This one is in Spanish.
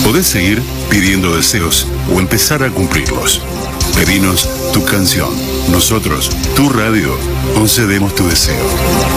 Podés seguir pidiendo deseos o empezar a cumplirlos. Pedinos tu canción. Nosotros, tu radio, concedemos tu deseo.